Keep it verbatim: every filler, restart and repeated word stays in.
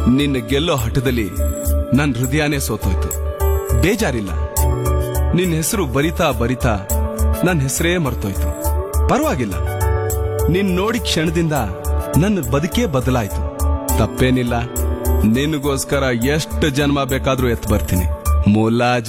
ನಿನ್ನ ಗೆಲ್ಲೋ ಹಠದಲ್ಲಿ ನನ್ ಹೃದಯನೇ ಸೋತೋಯ್ತು. ಬೇಜಾರಿಲ್ಲ, ನಿನ್ನ ಹೆಸರು ಬರಿತಾ ಬರಿತಾ ನನ್ನ ಹೆಸರೇ ಮರ್ತೋಯ್ತು. ಪರವಾಗಿಲ್ಲ, ನಿನ್ ನೋಡಿ ಕ್ಷಣದಿಂದ ನನ್ನ ಬದುಕೇ ಬದಲಾಯ್ತು. ತಪ್ಪೇನಿಲ್ಲ, ನಿನಗೋಸ್ಕರ ಎಷ್ಟು ಜನ್ಮ ಬೇಕಾದ್ರೂ ಎತ್ತು ಬರ್ತೀನಿ. ಮುಲಾಜಿ